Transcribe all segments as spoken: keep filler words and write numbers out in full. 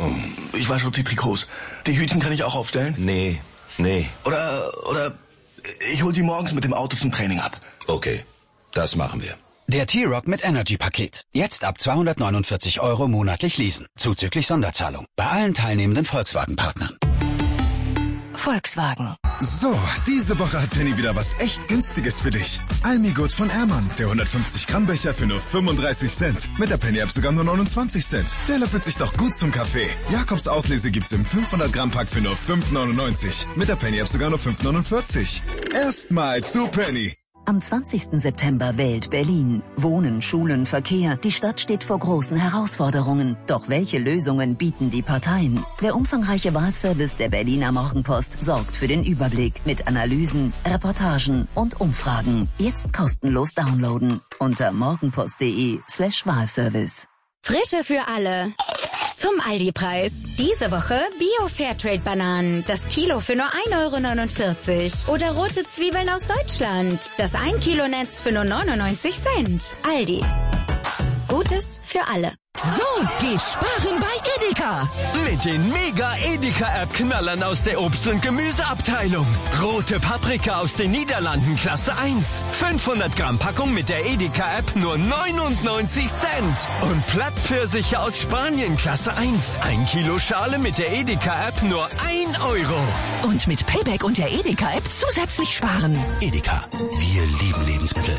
Ich wasche auch die Trikots. Die Hütchen kann ich auch aufstellen? Nee, nee. Oder, oder ich hol sie morgens mit dem Auto zum Training ab. Okay, das machen wir. Der T-Rock mit Energy-Paket. Jetzt ab zweihundertneunundvierzig Euro monatlich leasen. Zuzüglich Sonderzahlung. Bei allen teilnehmenden Volkswagen-Partnern. Volkswagen. So, diese Woche hat Penny wieder was echt Günstiges für dich. Almigut von Ermann. Der hundertfünfzig Gramm Becher für nur fünfunddreißig Cent. Mit der Penny-App sogar nur neunundzwanzig Cent. Der löffelt sich doch gut zum Kaffee. Jakobs Auslese gibt's im fünfhundert Gramm Pack für nur fünf neunundneunzig. Mit der Penny-App sogar nur fünf neunundvierzig. Erstmal zu Penny. Am zwanzigsten September wählt Berlin. Wohnen, Schulen, Verkehr. Die Stadt steht vor großen Herausforderungen. Doch welche Lösungen bieten die Parteien? Der umfangreiche Wahlservice der Berliner Morgenpost sorgt für den Überblick mit Analysen, Reportagen und Umfragen. Jetzt kostenlos downloaden unter morgenpost.de slash Wahlservice. Frische für alle. Zum Aldi-Preis. Diese Woche Bio-Fairtrade-Bananen. Das Kilo für nur ein Euro neunundvierzig. Oder rote Zwiebeln aus Deutschland. Das ein Kilo Netz für nur neunundneunzig Cent. Aldi. Gutes für alle. So, geht sparen bei Edeka. Mit den Mega-Edeka-App-Knallern aus der Obst- und Gemüseabteilung. Rote Paprika aus den Niederlanden Klasse eins. fünfhundert Gramm Packung mit der Edeka-App nur neunundneunzig Cent. Und Plattpfirsiche aus Spanien Klasse eins. Ein Kilo Schale mit der Edeka-App nur ein Euro. Und mit Payback und der Edeka-App zusätzlich sparen. Edeka. Wir lieben Lebensmittel.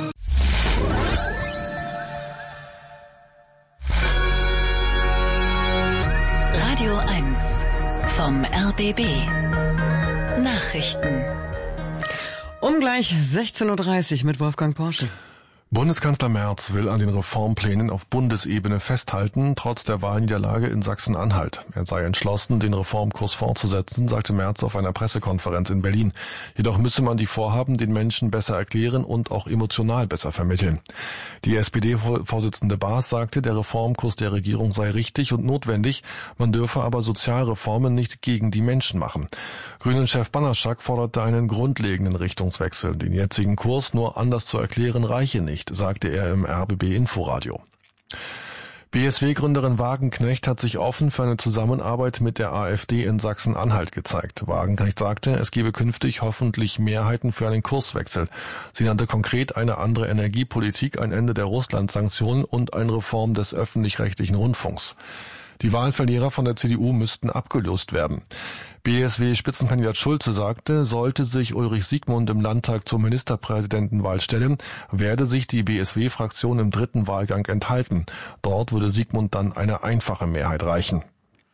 Radio eins vom R B B. Nachrichten. Um gleich sechzehn Uhr dreißig mit Wolfgang Porsche. Bundeskanzler Merz will an den Reformplänen auf Bundesebene festhalten, trotz der Wahlniederlage in Sachsen-Anhalt. Er sei entschlossen, den Reformkurs fortzusetzen, sagte Merz auf einer Pressekonferenz in Berlin. Jedoch müsse man die Vorhaben den Menschen besser erklären und auch emotional besser vermitteln. Die S P D-Vorsitzende Baas sagte, der Reformkurs der Regierung sei richtig und notwendig, man dürfe aber Sozialreformen nicht gegen die Menschen machen. Grünen-Chef Banaschak forderte einen grundlegenden Richtungswechsel. Den jetzigen Kurs nur anders zu erklären reiche nicht, sagte er im R B B-Inforadio. B S W-Gründerin Wagenknecht hat sich offen für eine Zusammenarbeit mit der AfD in Sachsen-Anhalt gezeigt. Wagenknecht sagte, es gebe künftig hoffentlich Mehrheiten für einen Kurswechsel. Sie nannte konkret eine andere Energiepolitik, ein Ende der Russland-Sanktionen und eine Reform des öffentlich-rechtlichen Rundfunks. Die Wahlverlierer von der C D U müssten abgelöst werden. B S W-Spitzenkandidat Schulze sagte, sollte sich Ulrich Siegmund im Landtag zur Ministerpräsidentenwahl stellen, werde sich die B S W-Fraktion im dritten Wahlgang enthalten. Dort würde Siegmund dann eine einfache Mehrheit reichen.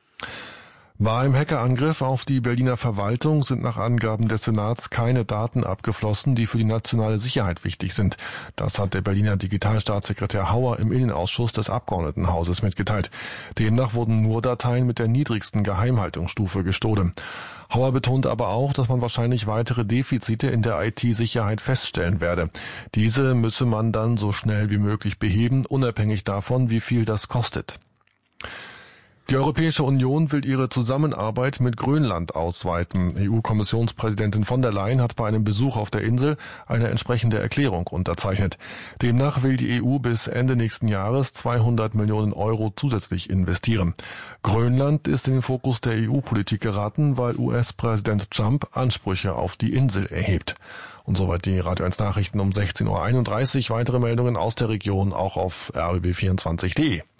War im Hackerangriff auf die Berliner Verwaltung sind nach Angaben des Senats keine Daten abgeflossen, die für die nationale Sicherheit wichtig sind. Das hat der Berliner Digitalstaatssekretär Hauer im Innenausschuss des Abgeordnetenhauses mitgeteilt. Demnach wurden nur Dateien mit der niedrigsten Geheimhaltungsstufe gestohlen. Hauer betonte aber auch, dass man wahrscheinlich weitere Defizite in der I T-Sicherheit feststellen werde. Diese müsse man dann so schnell wie möglich beheben, unabhängig davon, wie viel das kostet. Die Europäische Union will ihre Zusammenarbeit mit Grönland ausweiten. E U-Kommissionspräsidentin von der Leyen hat bei einem Besuch auf der Insel eine entsprechende Erklärung unterzeichnet. Demnach will die E U bis Ende nächsten Jahres zweihundert Millionen Euro zusätzlich investieren. Grönland ist in den Fokus der E U-Politik geraten, weil U S-Präsident Trump Ansprüche auf die Insel erhebt. Und soweit die Radio eins Nachrichten um sechzehn Uhr einunddreißig. Weitere Meldungen aus der Region auch auf r b b vierundzwanzig punkt de.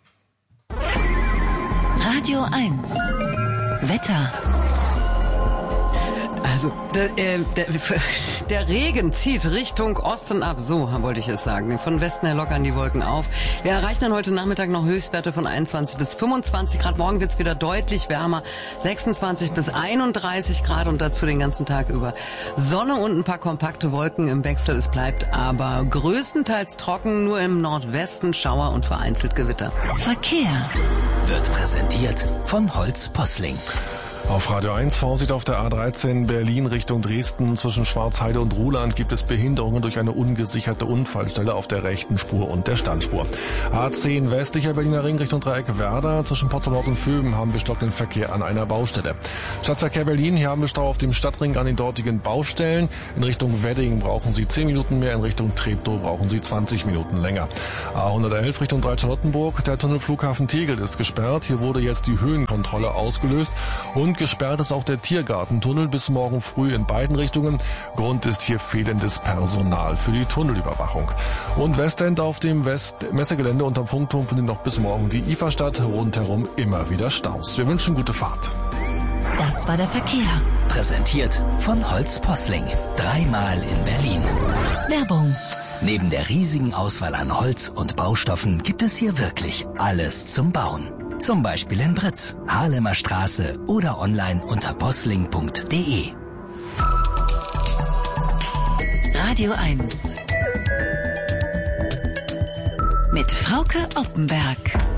Radio eins. Wetter. Also der, äh, der, der Regen zieht Richtung Osten ab, so wollte ich es sagen. Von Westen her lockern die Wolken auf. Wir erreichen dann heute Nachmittag noch Höchstwerte von einundzwanzig bis fünfundzwanzig Grad. Morgen wird's wieder deutlich wärmer, sechsundzwanzig bis einunddreißig Grad und dazu den ganzen Tag über Sonne und ein paar kompakte Wolken im Wechsel. Es bleibt aber größtenteils trocken, nur im Nordwesten Schauer und vereinzelt Gewitter. Verkehr wird präsentiert von Holz Posling. Auf Radio eins Vorsicht auf der A dreizehn Berlin Richtung Dresden. Zwischen Schwarzheide und Ruhland gibt es Behinderungen durch eine ungesicherte Unfallstelle auf der rechten Spur und der Standspur. A zehn westlicher Berliner Ring Richtung Dreieck Werder. Zwischen Potsdam Nord und Vöben haben wir stockenden Verkehr an einer Baustelle. Stadtverkehr Berlin, hier haben wir Stau auf dem Stadtring an den dortigen Baustellen. In Richtung Wedding brauchen Sie zehn Minuten mehr, in Richtung Treptow brauchen Sie zwanzig Minuten länger. A hundertelf Richtung Dreieck-Charlottenburg. Der Tunnel Flughafen Tegel ist gesperrt. Hier wurde jetzt die Höhenkontrolle ausgelöst und gesperrt ist auch der Tiergartentunnel bis morgen früh in beiden Richtungen. Grund ist hier fehlendes Personal für die Tunnelüberwachung. Und Westend auf dem West-Messegelände unterm Funkturm findet noch bis morgen die I F A statt. Rundherum immer wieder Staus. Wir wünschen gute Fahrt. Das war der Verkehr. Präsentiert von Holz Posling. Dreimal in Berlin. Werbung. Neben der riesigen Auswahl an Holz und Baustoffen gibt es hier wirklich alles zum Bauen. Zum Beispiel in Britz, Haarlemer Straße oder online unter posling punkt de. Radio eins. Mit Frauke Oppenberg.